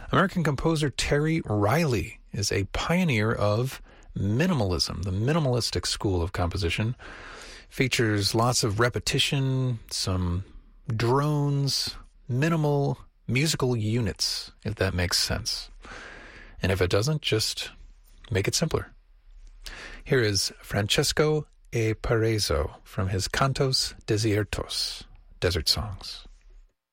American composer Terry Riley is a pioneer of minimalism. The minimalistic school of composition features lots of repetition, some drones, minimal musical units, if that makes sense. And if it doesn't, just make it simpler. Here is Francesco E. Parezzo from his Cantos Desiertos, Desert Songs.